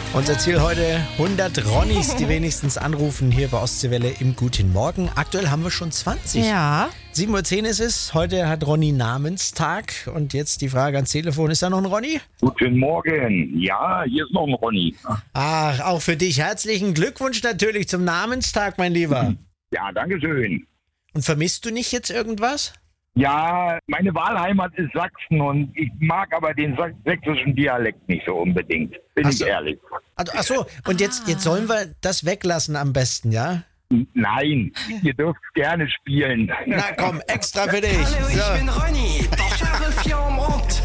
Unser Ziel heute 100 Ronnies, die wenigstens anrufen hier bei Ostseewelle im Guten Morgen. Aktuell haben wir schon 20. Ja. 7.10 Uhr ist es. Heute hat Ronny Namenstag. Und jetzt die Frage ans Telefon. Ist da noch ein Ronny? Guten Morgen. Ja, hier ist noch ein Ronny. Ach, auch für dich herzlichen Glückwunsch natürlich zum Namenstag, mein Lieber. Ja, danke schön. Und vermisst du nicht jetzt irgendwas? Ja, meine Wahlheimat ist Sachsen und ich mag aber den sächsischen Dialekt nicht so unbedingt. Bin ich ehrlich. Ach so, und jetzt sollen wir das weglassen am besten, ja? Nein, ihr dürft gerne spielen. Na komm, extra für dich. Hallo, ich bin Ronny, der Sheriff hier am Ort.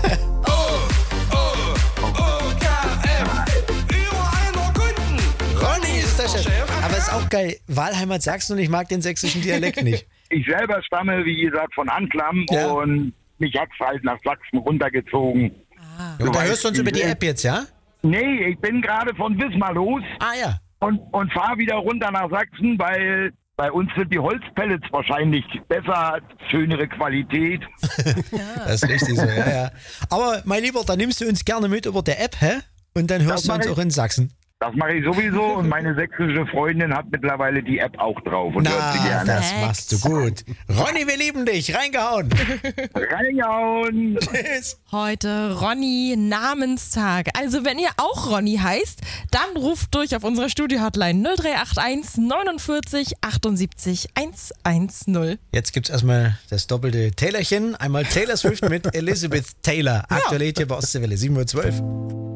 OKF, überall noch Kunden. Ronny ist der Chef. Aber ist auch geil. Wahlheimat Sachsen und ich mag den sächsischen Dialekt nicht. Ich selber stamme, wie gesagt, von Anklam und mich hat's halt nach Sachsen runtergezogen. Und da hörst du uns über die App jetzt, ja? Nee, ich bin gerade von Wismar los Ah ja. und fahre wieder runter nach Sachsen, weil bei uns sind die Holzpellets wahrscheinlich besser, schönere Qualität. Das ist richtig so, ja. Aber mein Lieber, dann nimmst du uns gerne mit über der App, hä? Und dann hörst du uns auch in Sachsen. Das mache ich sowieso und meine sächsische Freundin hat mittlerweile die App auch drauf und hört sie gerne. Das machst du gut. Ronny, wir lieben dich. Reingehauen. Reingehauen. Tschüss. Heute Ronny Namenstag. Also wenn ihr auch Ronny heißt, dann ruft durch auf unsere Studio-Hotline 0381 49 78 110. Jetzt gibt's erstmal das doppelte Taylorchen. Einmal Taylor Swift mit Elizabeth Taylor. Aktuell hier bei Ostseewelle 7.12 Uhr.